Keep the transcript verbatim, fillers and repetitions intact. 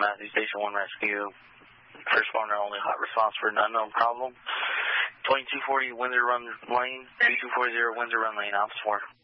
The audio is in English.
Matthew Station one Rescue. First responder only hot response for an unknown problem. twenty-two forty Windsor Run Lane, two two four zero Windsor Run Lane, Office four.